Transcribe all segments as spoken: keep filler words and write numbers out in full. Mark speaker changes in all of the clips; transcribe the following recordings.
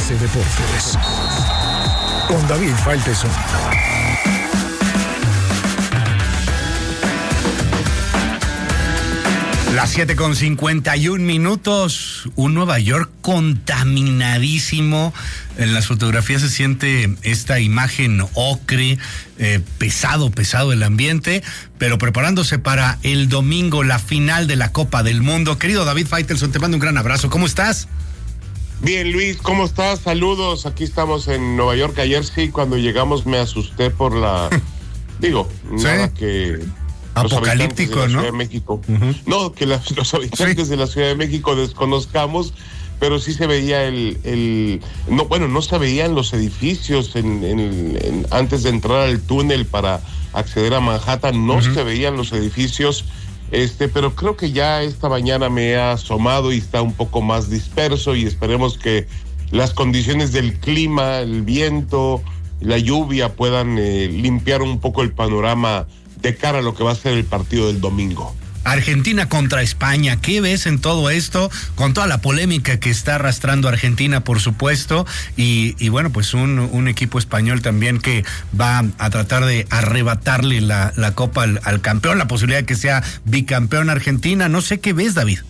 Speaker 1: C Deportes, con David Faitelson.
Speaker 2: Las siete con cincuenta y un minutos, un Nueva York contaminadísimo. En las fotografías se siente esta imagen ocre, eh, pesado, pesado el ambiente, pero preparándose para el domingo, la final de la Copa del Mundo. Querido David Faitelson, te mando un gran abrazo. ¿Cómo estás?
Speaker 3: Bien, Luis, ¿cómo estás? Saludos. Aquí estamos en Nueva York. Ayer sí, cuando llegamos me asusté por la... Digo, ¿sí? Nada que...
Speaker 2: Apocalíptico,
Speaker 3: de la
Speaker 2: ¿no?
Speaker 3: Ciudad de México. Uh-huh. No, que la, los habitantes sí. de la Ciudad de México desconozcamos, pero sí se veía el... el no, bueno, no se veían los edificios en, en, en, antes de entrar al túnel para acceder a Manhattan, no uh-huh. se veían los edificios, este, pero creo que ya esta mañana me he asomado y está un poco más disperso y esperemos que las condiciones del clima, el viento, la lluvia puedan eh, limpiar un poco el panorama de cara a lo que va a ser el partido del domingo.
Speaker 2: Argentina contra España, ¿qué ves en todo esto? Con toda la polémica que está arrastrando Argentina, por supuesto, y, y bueno, pues un, un equipo español también que va a tratar de arrebatarle la, la copa al, al campeón, la posibilidad de que sea bicampeón Argentina. No sé qué ves, David.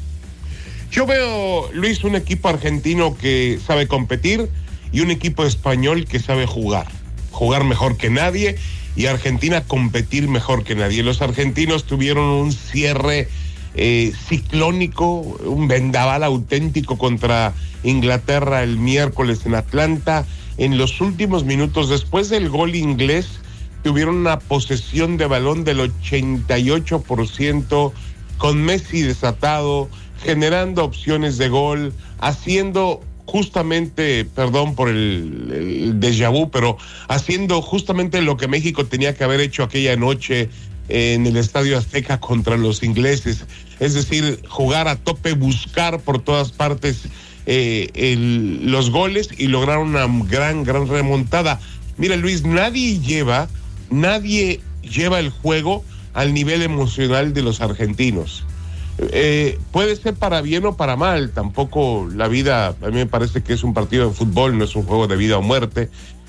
Speaker 3: Yo veo, Luis, un equipo argentino que sabe competir y un equipo español que sabe jugar, jugar mejor que nadie, y Argentina competir mejor que nadie. Los argentinos tuvieron un cierre eh, ciclónico, un vendaval auténtico contra Inglaterra el miércoles en Atlanta. En los últimos minutos, después del gol inglés, tuvieron una posesión de balón del ochenta y ocho por ciento, con Messi desatado, generando opciones de gol, haciendo... justamente, perdón por el, el déjà vu, pero haciendo justamente lo que México tenía que haber hecho aquella noche en el Estadio Azteca contra los ingleses, es decir, jugar a tope, buscar por todas partes eh, el, los goles y lograr una gran, gran remontada. Mira, Luis, nadie lleva, nadie lleva el juego al nivel emocional de los argentinos. Eh, puede ser para bien o para mal, tampoco la vida, a mí me parece que es un partido de fútbol, no es un juego de vida o muerte,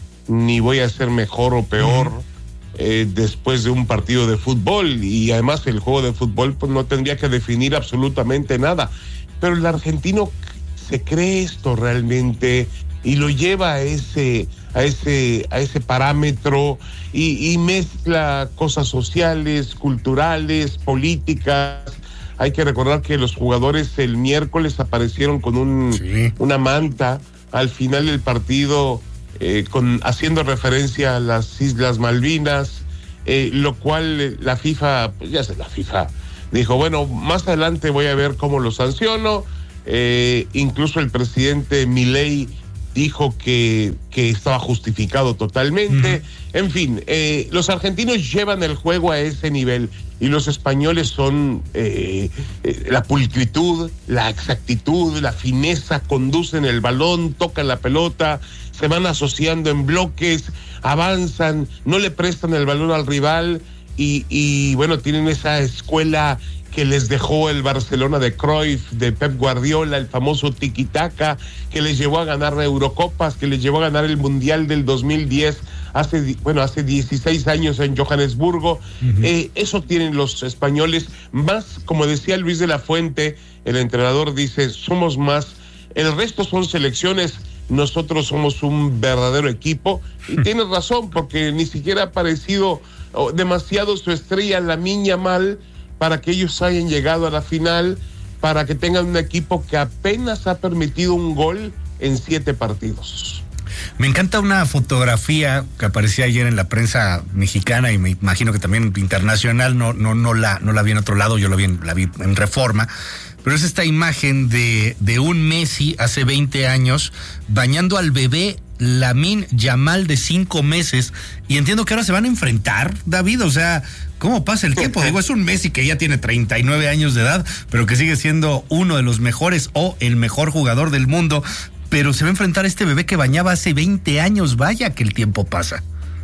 Speaker 3: ni voy a ser mejor o peor eh, después de un partido de fútbol, y además el juego de fútbol pues no tendría que definir absolutamente nada, pero el argentino se cree esto realmente y lo lleva a ese, a ese, a ese parámetro y, y mezcla cosas sociales, culturales, políticas. Hay que recordar que los jugadores el miércoles aparecieron con un, sí. una manta al final del partido, eh, con, haciendo referencia a las Islas Malvinas, eh, lo cual eh, la FIFA, pues ya sé, la FIFA dijo, bueno, más adelante voy a ver cómo lo sanciono. Eh, incluso el presidente Milei dijo que, que estaba justificado totalmente. Uh-huh. En fin, eh, los argentinos llevan el juego a ese nivel y los españoles son eh, eh, la pulcritud, la exactitud, la fineza, conducen el balón, tocan la pelota, se van asociando en bloques, avanzan, no le prestan el balón al rival y, y bueno, tienen esa escuela que les dejó el Barcelona de Cruyff, de Pep Guardiola, el famoso tiki-taka, que les llevó a ganar Eurocopas, que les llevó a ganar el Mundial del dos mil diez, hace, bueno, hace dieciséis años en Johannesburgo. Uh-huh. Eh, eso tienen los españoles, más, como decía Luis de la Fuente, el entrenador dice, somos más, el resto son selecciones, nosotros somos un verdadero equipo, y tienes razón, porque ni siquiera ha aparecido oh, demasiado su estrella, Lamine Yamal, para que ellos hayan llegado a la final, para que tengan un equipo que apenas ha permitido un gol en siete partidos.
Speaker 2: Me encanta una fotografía que aparecía ayer en la prensa mexicana y me imagino que también internacional, no, no, no, la, no la vi en otro lado, yo la vi en, la vi en Reforma, pero es esta imagen de, de un Messi hace veinte años bañando al bebé Lamine Yamal de cinco meses, y entiendo que ahora se van a enfrentar, David, o sea, ¿cómo pasa el tiempo? Digo, es un Messi que ya tiene treinta y nueve años de edad, pero que sigue siendo uno de los mejores o el mejor jugador del mundo, pero se va a enfrentar a este bebé que bañaba hace veinte años, vaya que el tiempo pasa.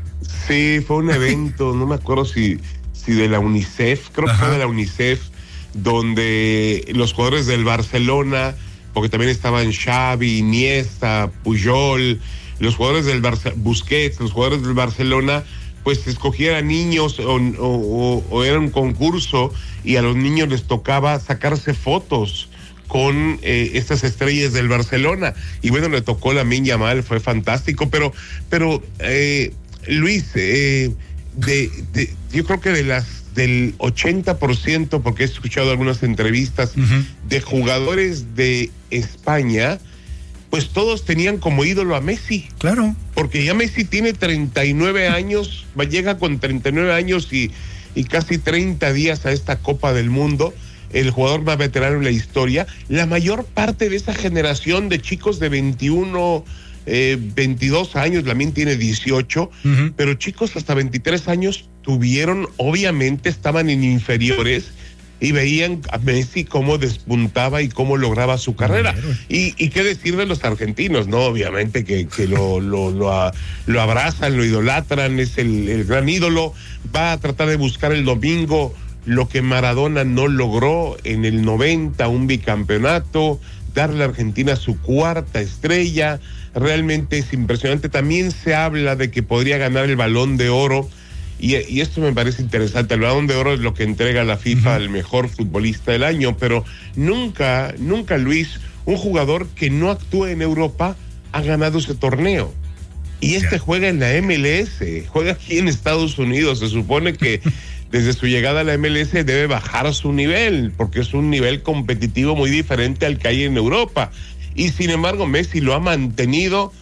Speaker 3: Sí, fue un evento, no me acuerdo si, si de la UNICEF, creo Ajá. que fue de la UNICEF, donde los jugadores del Barcelona porque también estaban Xavi, Iniesta, Puyol, los jugadores del Barce- Busquets, los jugadores del Barcelona, pues escogieran niños o, o, o era un concurso y a los niños les tocaba sacarse fotos con eh, estas estrellas del Barcelona. Y bueno, le tocó Lamine Yamal, fue fantástico, pero, pero eh, Luis, eh, de, de, yo creo que de las del ochenta por ciento, porque he escuchado algunas entrevistas uh-huh. de jugadores de España, pues todos tenían como ídolo a Messi.
Speaker 2: Claro.
Speaker 3: Porque ya Messi tiene treinta y nueve años, llega con treinta y nueve años y, y casi treinta días a esta Copa del Mundo, el jugador más veterano en la historia. La mayor parte de esa generación de chicos de veintiuno, eh, veintidós años, Lamine tiene dieciocho, uh-huh. pero chicos hasta veintitrés años tuvieron, obviamente estaban en inferiores y veían a Messi cómo despuntaba y cómo lograba su carrera. Y, y qué decir de los argentinos, ¿no? Obviamente que, que lo, lo, lo, lo abrazan, lo idolatran, es el, el gran ídolo. Va a tratar de buscar el domingo lo que Maradona no logró en el noventa, un bicampeonato, darle a Argentina su cuarta estrella. Realmente es impresionante. También se habla de que podría ganar el Balón de Oro. Y, y esto me parece interesante. El Balón de Oro es lo que entrega la FIFA uh-huh. al mejor futbolista del año, pero nunca, nunca, Luis, un jugador que no actúa en Europa ha ganado ese torneo. Y este yeah. juega en la M L S, juega aquí en Estados Unidos. Se supone que desde su llegada a la M L S debe bajar su nivel, porque es un nivel competitivo muy diferente al que hay en Europa. Y sin embargo, Messi lo ha mantenido.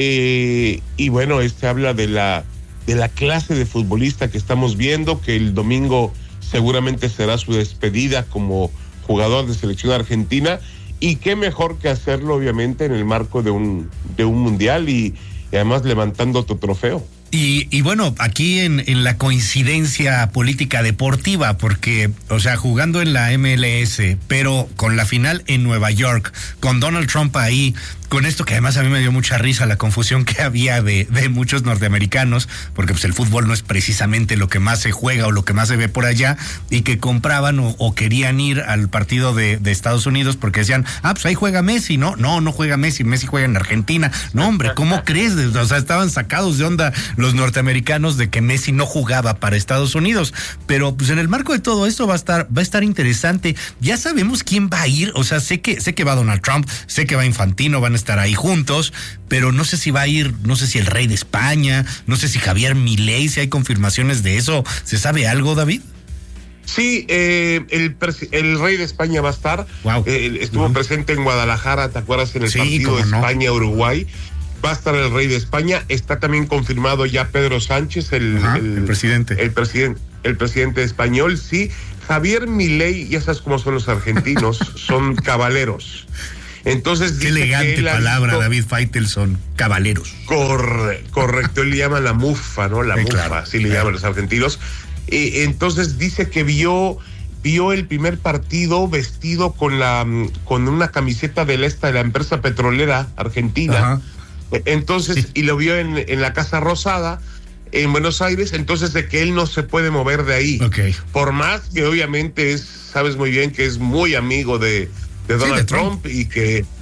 Speaker 3: Eh, y bueno, este habla de la de la clase de futbolista que estamos viendo, que el domingo seguramente será su despedida como jugador de selección argentina, y qué mejor que hacerlo obviamente en el marco de un, de un mundial y, y además levantando tu trofeo.
Speaker 2: Y, y bueno, aquí en, en la coincidencia política deportiva, porque, o sea, jugando en la M L S, pero con la final en Nueva York, con Donald Trump ahí, con esto que además a mí me dio mucha risa, la confusión que había de, de muchos norteamericanos, porque pues el fútbol no es precisamente lo que más se juega o lo que más se ve por allá, y que compraban o, o querían ir al partido de, de Estados Unidos porque decían, ah, pues ahí juega Messi, ¿no? No, no juega Messi, Messi juega en Argentina. No, hombre, ¿cómo crees? O sea, estaban sacados de onda los norteamericanos de que Messi no jugaba para Estados Unidos. Pero pues en el marco de todo esto va a estar, va a estar interesante. Ya sabemos quién va a ir, o sea, sé que, sé que va Donald Trump, sé que va Infantino, van a estar ahí juntos, pero no sé si va a ir, no sé si el rey de España, no sé si Javier Milei, si hay confirmaciones de eso. ¿Se sabe algo, David?
Speaker 3: Sí, eh, el, el rey de España va a estar.
Speaker 2: Wow.
Speaker 3: Eh, estuvo uh-huh. presente en Guadalajara, ¿te acuerdas? En el
Speaker 2: sí,
Speaker 3: partido de
Speaker 2: no.
Speaker 3: España-Uruguay. Va a estar el rey de España. Está también confirmado ya Pedro Sánchez, el,
Speaker 2: Ajá,
Speaker 3: el,
Speaker 2: el presidente.
Speaker 3: El presidente, el presidente español, sí. Javier Milei, ya sabes cómo son los argentinos, son caballeros. Entonces,
Speaker 2: qué elegante palabra, visto, David Faitelson, caballeros.
Speaker 3: Corre, correcto, él le llama la mufa, ¿no? La sí, mufa, claro, así le claro. llaman los argentinos. Eh, entonces dice que vio, vio el primer partido vestido con la, con una camiseta de la esta de la empresa petrolera argentina. Ajá. Entonces, sí. y lo vio en, en la Casa Rosada, en Buenos Aires, entonces de que él no se puede mover de ahí.
Speaker 2: Okay.
Speaker 3: Por más que obviamente es, sabes muy bien que es muy amigo de, de Donald sí, de Trump. Trump y que